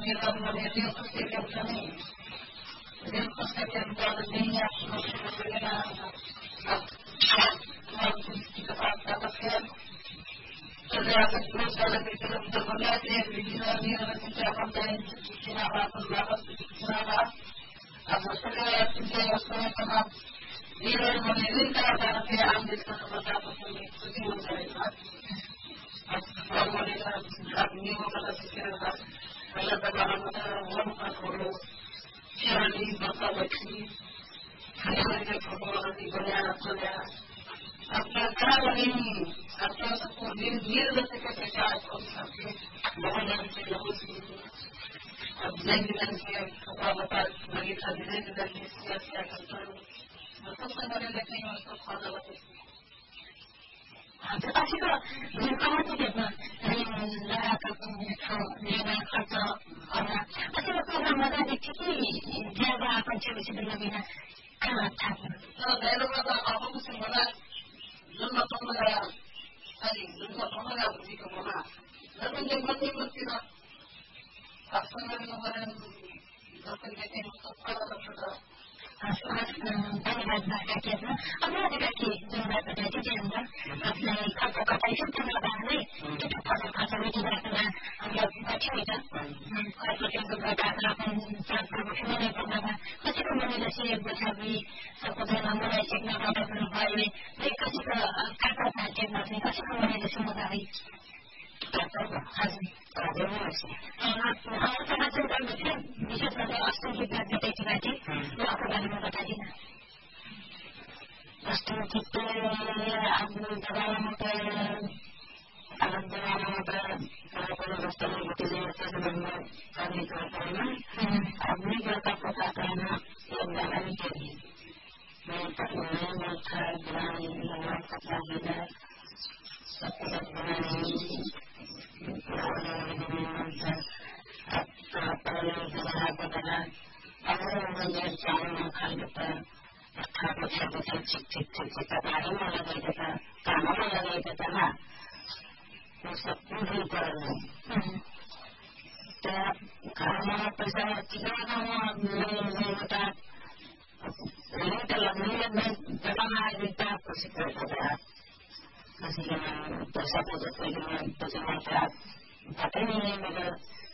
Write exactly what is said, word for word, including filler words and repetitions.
Panginoon mo rin yung kusipin kami. Yung kusipin ko na niya, kusipin na at dapat yan. Kaya akan berusaha lebih dalam untuk melihat yang begini dan mencapai dan sinapapun dapat sinapa. Apa segala yang saya teman dia meminta agar saya ambil kesempatan untuk itu saya. Kalau kita sedang ini kita pikirkan kalau bagaimana orang orang yang di bawah besi hanya perbuatan ibadah saja. Apa kalau ini atau seperti dia ketika kita sampai bahwa yang kita lakukan dan dengan saya kepada bagi saya dan saya saya akan betul sebenarnya kita untuk pada waktu tetapi kalau kamu tidak mengenal dengan kata orang, tapi kalau kamu ada di sini dia akan coba sebenarnya kalau tak. Kalau saya kata apa pun sebenarnya lembut pemeliharaan, tadi lembut pemeliharaan di kemana? Lalu jenggot jenggot kita, tak senang dengan apa yang kita kata kata. Asal banyak banyak kita, apa ada kaki jenggot ada di jenggot, asal kata kata itu tidak ada. Kita kata kata itu tidak ada. Anda baca itu, kalau kita berkata apa yang kita berkata, kita komunikasi bersama, seperti nama cekna kata berbalik. Mereka suka kata saja, mereka suka komunikasi mengetahui. Ada masih. Kalau saya sudah bisa bisa sampai asal kita kita tadi, ya aku balik mau tadi na. Asal kita aku dalam apa alam dalam apa kalau kalau asal kita kita sebenarnya kami kerana kami berkata kerana yang dalam ini. Mereka ini mereka berani mereka berani seperti berani apa yang berada dalam orang yang jangan makan kita kalau kita cek cek cek kita hari mana kita kamu mana kita lah masa pun berani tak kamu pasal tidak kamu kita ini dalam ini dalam kita positif ada masih yang tersebut dengan tersebut tapi ini